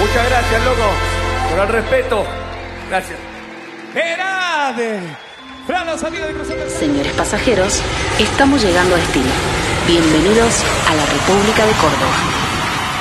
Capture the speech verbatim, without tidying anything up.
Muchas gracias, loco, por el respeto. Gracias. ¡Grande! Fran, los amigos de Cruzando el Sur. Señores pasajeros, estamos llegando a destino. Bienvenidos a la República de Córdoba.